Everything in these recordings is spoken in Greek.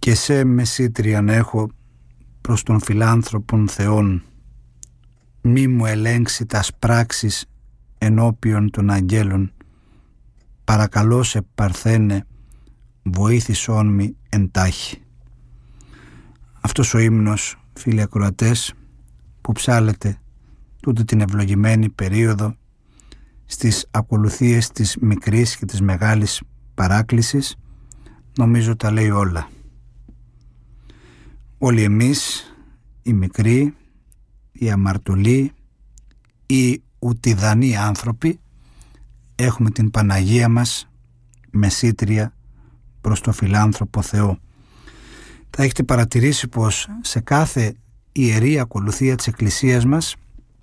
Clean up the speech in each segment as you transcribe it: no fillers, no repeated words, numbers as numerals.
και σε μεσήτριαν έχω προς τον φιλάνθρωπον Θεόν, μη μου ελέγξει τας πράξεις ενώπιον των αγγέλων, παρακαλώ σε Παρθένε, βοήθησόν μη εντάχει. Αυτός ο ύμνος, φίλοι ακροατές, που ψάλετε τούτη την ευλογημένη περίοδο στις ακολουθίες της μικρής και της μεγάλης παράκλησης, νομίζω τα λέει όλα. Όλοι εμείς, οι μικροί, οι αμαρτωλοί, οι ουτιδανοί άνθρωποι, έχουμε την Παναγία μας μεσήτρια προς το φιλάνθρωπο Θεό. Θα έχετε παρατηρήσει πως σε κάθε ιερή ακολουθία της Εκκλησίας μας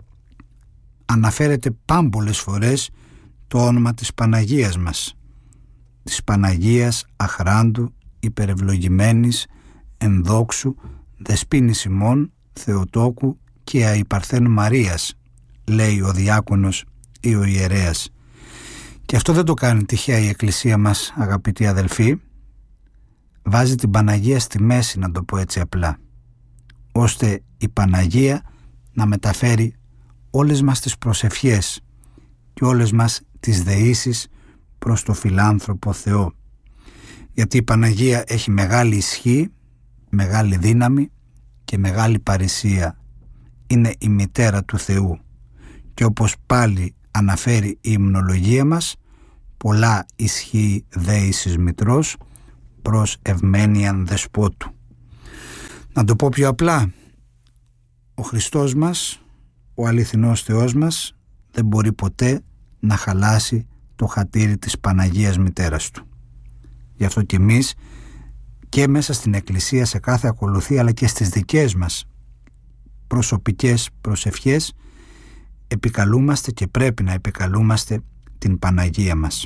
αναφέρεται πάμπολες φορές το όνομα της Παναγίας μας, της Παναγίας αχράντου, υπερευλογημένης, ενδόξου, δεσποίνης ημών, Θεοτόκου και αϊπαρθένου Μαρίας, λέει ο διάκονος ή ο ιερέας. Και αυτό δεν το κάνει τυχαία η Εκκλησία μας, αγαπητοί αδελφοί. Βάζει την Παναγία στη μέση, να το πω έτσι απλά, ώστε η Παναγία να μεταφέρει όλες μας τις προσευχές και όλες μας τις δεήσεις προς το φιλάνθρωπο Θεό. Γιατί η Παναγία έχει μεγάλη ισχύ, μεγάλη δύναμη και μεγάλη παρησία. Είναι η μητέρα του Θεού και όπως πάλι αναφέρει η υμνολογία μας, πολλά ισχύει δέησης μητρός προς ευμένιαν δεσπότου. Να το πω πιο απλά, ο Χριστός μας, ο αληθινός Θεός μας, δεν μπορεί ποτέ να χαλάσει το χατήρι της Παναγίας Μητέρας Του. Γι' αυτό και εμείς και μέσα στην Εκκλησία, σε κάθε ακολουθία, αλλά και στις δικές μας προσωπικές προσευχές, επικαλούμαστε και πρέπει να επικαλούμαστε την Παναγία μας.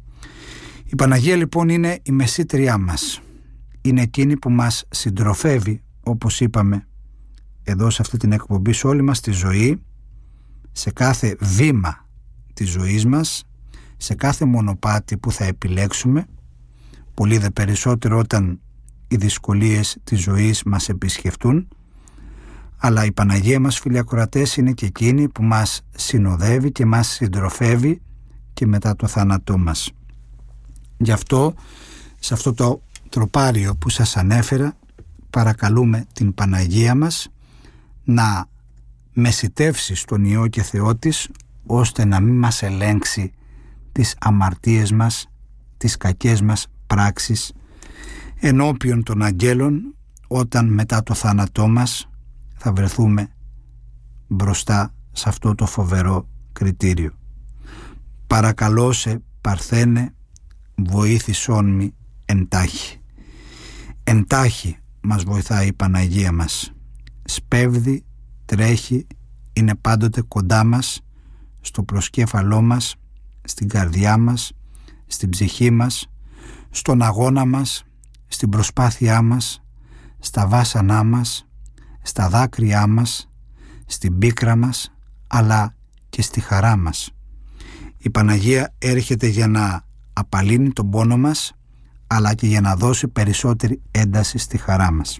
Η Παναγία λοιπόν είναι η μεσήτριά μας. Είναι εκείνη που μας συντροφεύει, όπως είπαμε εδώ σε αυτή την εκπομπή, σε όλη μας τη ζωή, σε κάθε βήμα της ζωής μας, σε κάθε μονοπάτι που θα επιλέξουμε, πολύ δε περισσότερο όταν οι δυσκολίες της ζωής μας επισκεφτούν. Αλλά η Παναγία μας, φίλοι ακροατές, είναι και εκείνη που μας συνοδεύει και μας συντροφεύει και μετά το θάνατό μας. Γι' αυτό, σε αυτό το τροπάριο που σας ανέφερα, παρακαλούμε την Παναγία μας να μεσιτεύσει στον Υιό και Θεό της, ώστε να μην μας ελέγξει τις αμαρτίες μας, τις κακές μας πράξεις ενώπιον των αγγέλων, όταν μετά το θάνατό μας θα βρεθούμε μπροστά σε αυτό το φοβερό κριτήριο. Παρακαλώ σε Παρθένε, βοήθησόν μη εντάχει. Εντάχει μας βοηθάει η Παναγία μας. Σπέβδει, τρέχει, είναι πάντοτε κοντά μας, στο προσκέφαλό μας, στην καρδιά μας, στην ψυχή μας, στον αγώνα μας, στην προσπάθειά μας, στα βάσανά μας, στα δάκρυά μας, στην πίκρα μας, αλλά και στη χαρά μας. Η Παναγία έρχεται για να απαλύνει τον πόνο μας, αλλά και για να δώσει περισσότερη ένταση στη χαρά μας.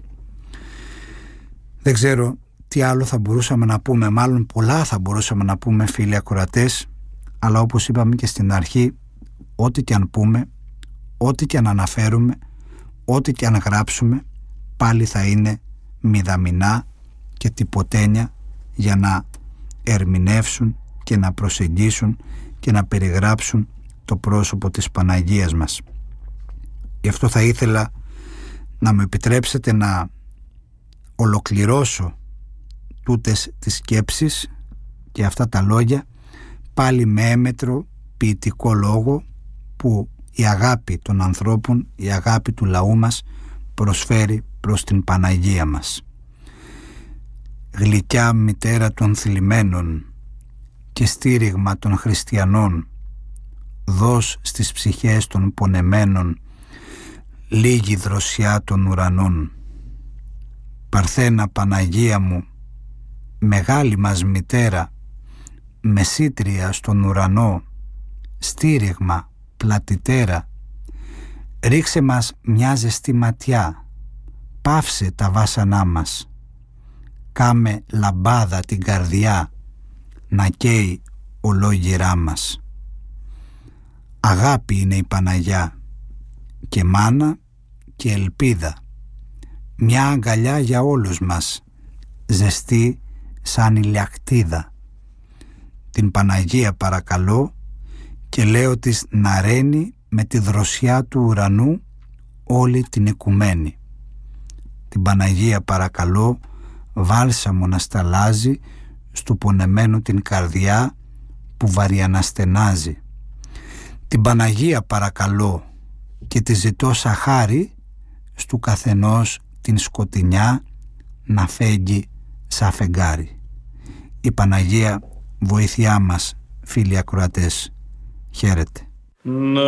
Δεν ξέρω τι άλλο θα μπορούσαμε να πούμε, μάλλον πολλά θα μπορούσαμε να πούμε, φίλοι ακροατές, αλλά όπως είπαμε και στην αρχή, ό,τι και αν πούμε, ό,τι και αν αναφέρουμε, ό,τι και αν γράψουμε, πάλι θα είναι μηδαμινά και τυποτένια για να ερμηνεύσουν και να προσεγγίσουν και να περιγράψουν το πρόσωπο της Παναγίας μας. Γι' αυτό θα ήθελα να μου επιτρέψετε να ολοκληρώσω τούτες τις σκέψεις και αυτά τα λόγια πάλι με έμετρο ποιητικό λόγο που η αγάπη των ανθρώπων, η αγάπη του λαού μας προσφέρει προς την Παναγία μας. Γλυκιά μητέρα των θλιμμένων και στήριγμα των χριστιανών, δώσ' στις ψυχές των πονεμένων λίγη δροσιά των ουρανών. Παρθένα Παναγία μου, μεγάλη μας μητέρα, μεσήτρια στον ουρανό, στήριγμα, πλατητέρα, ρίξε μας μια ζεστή ματιά, πάυσε τα βάσανά μας. Κάμε λαμπάδα την καρδιά να καίει ολόγυρά μας. Αγάπη είναι η Παναγιά και μάνα και ελπίδα. Μια αγκαλιά για όλους μας, ζεστή σαν ηλιακτίδα. Την Παναγία παρακαλώ και λέω της να ρένει με τη δροσιά του ουρανού όλη την οικουμένη. Την Παναγία παρακαλώ βάλσαμο να σταλάζει στου πονεμένου την καρδιά που βαριαναστενάζει. Την Παναγία παρακαλώ και τη ζητώ σαν χάρη στου καθενός την σκοτεινιά να φέγγει σαν φεγγάρι. Η Παναγία βοήθειά μας, φίλοι ακροατές. Χαίρετε.